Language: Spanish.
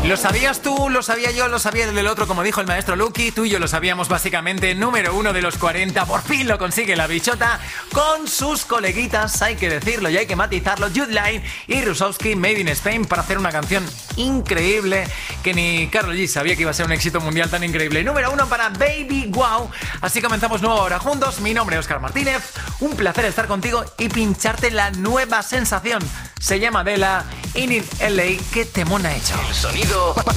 ¿Lo sabías tú? ¿Lo sabía yo? ¿Lo sabía el del otro? Como dijo el maestro Lucky, tú y yo lo sabíamos básicamente. Número 1 de los 40, por fin lo consigue la bichota con sus coleguitas, hay que decirlo y hay que matizarlo, Jude Line y Rusowski, Made in Spain, para hacer una canción increíble que ni Karol G sabía que iba a ser un éxito mundial tan increíble. Número 1 para Baby Wow. Así comenzamos nueva hora juntos. Mi nombre es Óscar Martínez. Un placer estar contigo y pincharte la nueva sensación. Se llama Dela, In It LA. ¿Qué temón ha hecho? El sonido